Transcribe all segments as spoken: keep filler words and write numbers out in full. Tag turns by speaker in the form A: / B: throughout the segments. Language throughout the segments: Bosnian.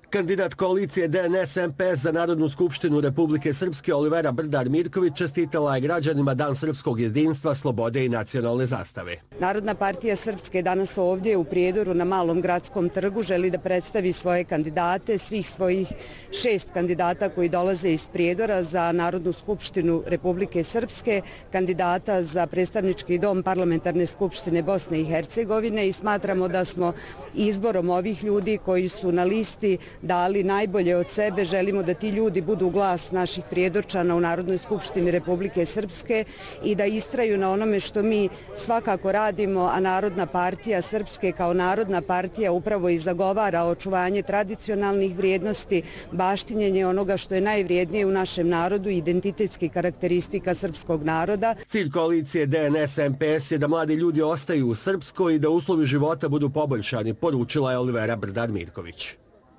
A: Kandidat koalicije D N S M P S za Narodnu skupštinu Republike Srpske Olivera Brdar Mirković čestitala je građanima Dan srpskog jedinstva, slobode i nacionalne zastave.
B: Narodna partija Srpske danas ovdje u Prijedoru na Malom gradskom trgu želi da predstavi svoje kandidate, svih svojih šest kandidata koji dolaze iz Prijedora za Narodnu skupštinu Republike Srpske, kandidata za predstavnički dom Parlamentarne skupštine Bosne i Hercegovine, i smatramo da smo izborom ovih ljudi koji su na listi dali najbolje od sebe. Želimo da ti ljudi budu glas naših Prijedorčana u Narodnoj skupštini Republike Srpske i da istraju na onome što mi svakako radimo, a Narodna partija Srpske kao Narodna partija upravo i zagovara očuvanje tradicionalnih vrijednosti, baštinjenje onoga što je najvrijednije u našem narodu, identitetskih karakteristika srpskog naroda.
A: Cilj koalicije D N S M P S je da mladi ljudi ostaju u Srpskoj i da uslovi života budu poboljšani, poručila je Olivera Brdar Mirković.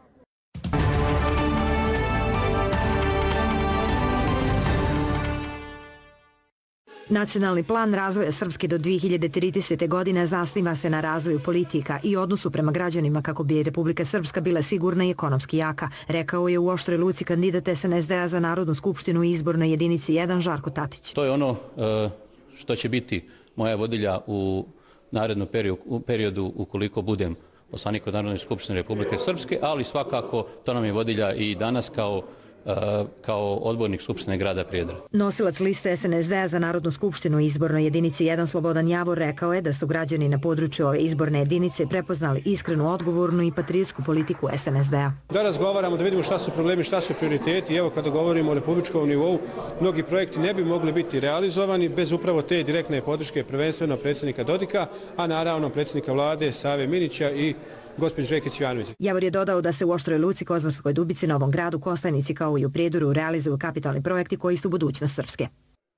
C: Nacionalni plan razvoja Srpske do dvije hiljade tridesete. godine zasniva se na razvoju politika i odnosu prema građanima kako bi Republika Srpska bila sigurna i ekonomski jaka, rekao je u Oštroj Luci kandidat S N S D-a za Narodnu skupštinu i izbornoj jedinici jedan Žarko Tatić.
D: To je ono što će biti moja vodilja u narednom periodu ukoliko budem poslanik od Narodne skupštine Republike Srpske, ali svakako to nam je vodilja i danas kao kao odbornik Skupštine grada Prijedora.
C: Nosilac liste S N S D-a za Narodnu skupštinu i izbornoj jedinici jedan Slobodan Javor rekao je da su građani na području ove izborne jedinice prepoznali iskrenu, odgovornu i patriotsku politiku S N S D-a.
E: Da razgovaramo, da vidimo šta su problemi, šta su prioriteti. Evo kada govorimo o republičkom nivou, mnogi projekti ne bi mogli biti realizovani bez upravo te direktne podrške prvenstveno predsjednika Dodika, a naravno predsjednika vlade Save Minića i gospođe Željke Cvijanović.
C: Javor je dodao da se u Oštroj Luci, Kozarskoj Dubici, Novom Gradu, Kostajnici kao i u Prijedoru realizuju kapitalni projekti koji su budućnost Srpske.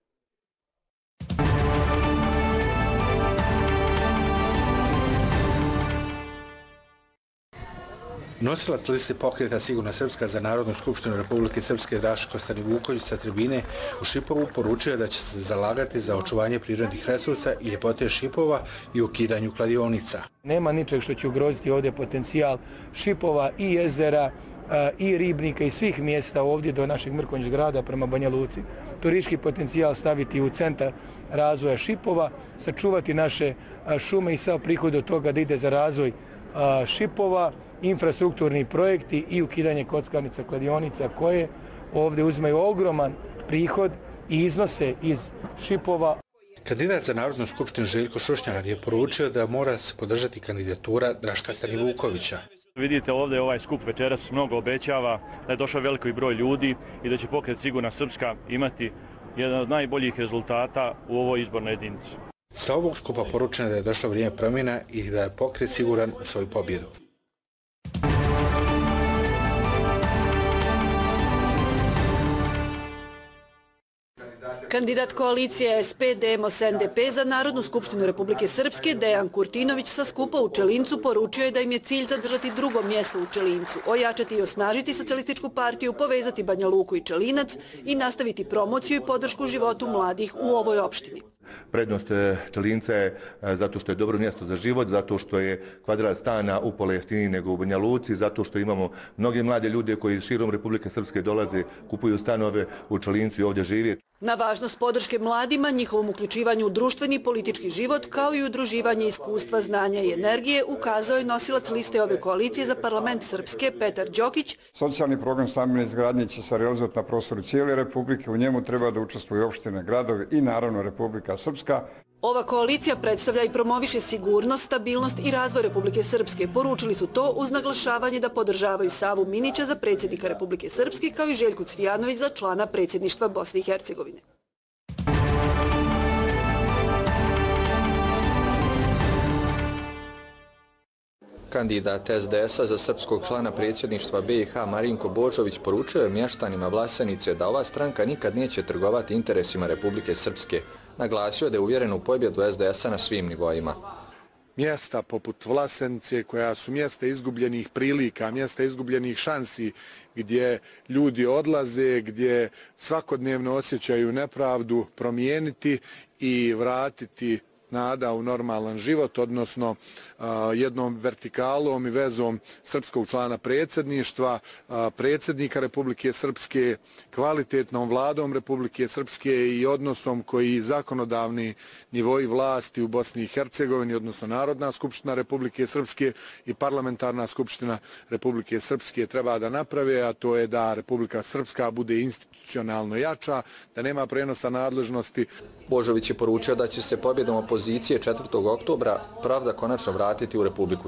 F: Nosilac liste pokreta Sigurna Srpska za Narodnu skupštinu Republike Srpske Draško Stanivuković sa tribine u Šipovu poručio da će se zalagati za očuvanje prirodnih resursa i ljepote Šipova i ukidanju kladionica.
G: Nema ničeg što će ugroziti ovdje potencijal Šipova i jezera i ribnika i svih mjesta ovdje do našeg Mrkonjić grada prema Banja Luci. Turistički potencijal staviti u centar razvoja Šipova, sačuvati naše šume i sav prihod od toga da ide za razvoj Šipova, infrastrukturni projekti i ukidanje kockarnica, kladionica koje ovdje uzimaju ogroman prihod i iznose iz Šipova.
F: Kandidat za Narodnu skupštinu Željko Šušnjar je poručio da mora se podržati kandidatura Draška Stanivukovića.
H: Vidite ovdje ovaj skup večeras mnogo obećava, da je došao veliki broj ljudi i da će pokret Sigurna Srpska imati jedan od najboljih rezultata u ovoj izbornoj jedinici.
F: Sa ovog skupa poručeno da je došlo vrijeme promjena i da je pokret siguran u svoju pobjedu.
I: Kandidat koalicije S P D M O S N D P za Narodnu skupštinu Republike Srpske Dejan Kurtinović sa skupa u Čelincu poručio je da im je cilj zadržati drugo mjesto u Čelincu, ojačati i osnažiti socijalističku partiju, povezati Banja Luku i Čelinac i nastaviti promociju i podršku životu mladih u ovoj opštini.
J: Prednost Čelinca je zato što je dobro mjesto za život, zato što je kvadrat stana upola jeftiniji nego u Banja Luci, zato što imamo mnoge mlade ljude koji širom Republike Srpske dolaze, kupuju stanove u Čelincu i ovdje žive.
I: Na važnost podrške mladima, njihovom uključivanju u društveni i politički život, kao i udruživanje iskustva, znanja i energije, ukazao je nosilac liste ove koalicije za parlament Srpske Petar Đokić.
K: Socijalni program stambene izgradnje će se realizovati na prostoru cijele Republike, u njemu treba da učestvuju opštine, gradovi i naravno Republika Srpska.
I: Ova koalicija predstavlja i promoviše sigurnost, stabilnost i razvoj Republike Srpske. Poručili su to uz naglašavanje da podržavaju Savu Minića za predsjednika Republike Srpske kao i Željku Cvijanović za člana predsjedništva Bosne i Hercegovine.
L: Kandidat S D S-a za srpskog člana predsjedništva B i H Marinko Božović poručio je mještanima Vlasenice da ova stranka nikad neće trgovati interesima Republike Srpske. Naglasio je da je uvjeren u pobjedu S D S-a na svim nivoima.
M: Mjesta poput Vlasenice koja su mjesta izgubljenih prilika, mjesta izgubljenih šansi gdje ljudi odlaze, gdje svakodnevno osjećaju nepravdu, promijeniti i vratiti nada u normalan život, odnosno jednom vertikalom i vezom srpskog člana predsjedništva, predsjednika Republike Srpske, kvalitetnom vladom Republike Srpske i odnosom koji zakonodavni nivoi vlasti u Bosni i Hercegovini, odnosno Narodna skupština Republike Srpske i Parlamentarna skupština Republike Srpske treba da naprave, a to je da Republika Srpska bude institucionalno jača, da nema prenosa nadležnosti.
L: Božović je poručio da će se pobjedom opozicije četvrtog oktobra pravda konačno vratiti u Republiku